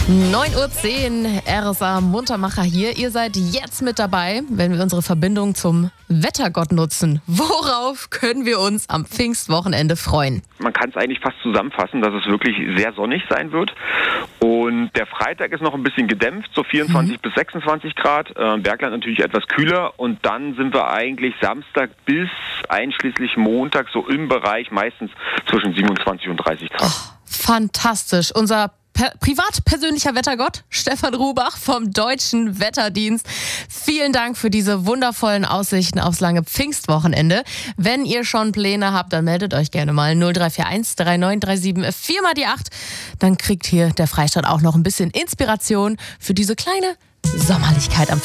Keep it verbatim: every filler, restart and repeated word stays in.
neun Uhr zehn, R S A Muntermacher hier. Ihr seid jetzt mit dabei, wenn wir unsere Verbindung zum Wettergott nutzen. Worauf können wir uns am Pfingstwochenende freuen? Man kann es eigentlich fast zusammenfassen, dass es wirklich sehr sonnig sein wird. Und der Freitag ist noch ein bisschen gedämpft, so vierundzwanzig mhm. bis sechsundzwanzig Grad. Äh, Bergland natürlich etwas kühler. Und dann sind wir eigentlich Samstag bis einschließlich Montag so im Bereich meistens zwischen siebenundzwanzig und dreißig Grad. Oh, fantastisch. Unser Per- privat-persönlicher Wettergott, Stefan Rubach vom Deutschen Wetterdienst. Vielen Dank für diese wundervollen Aussichten aufs lange Pfingstwochenende. Wenn ihr schon Pläne habt, dann meldet euch gerne mal null drei vier eins drei neun drei sieben vier mal die acht. Dann kriegt hier der Freistaat auch noch ein bisschen Inspiration für diese kleine Sommerlichkeit am